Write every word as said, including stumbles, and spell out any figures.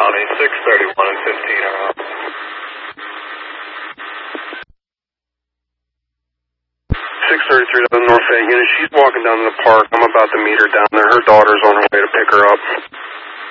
County, six thirty-one and fifteen are up. six thirty-three to the North Fayette unit. She's walking down to the park. I'm about to meet her down there. Her daughter's on her way to pick her up.